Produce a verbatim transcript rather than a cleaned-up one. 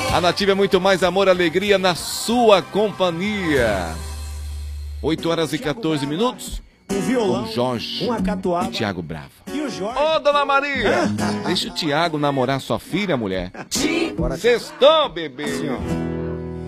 A Nativa é muito mais amor e alegria na sua companhia. oito horas e quatorze minutos. Um violão, com Jorge uma catuaba e Tiago Brava. E o Jorge... Ô, dona Maria, deixa o Tiago namorar sua filha, mulher. Sextou, bebê. Assim, ó.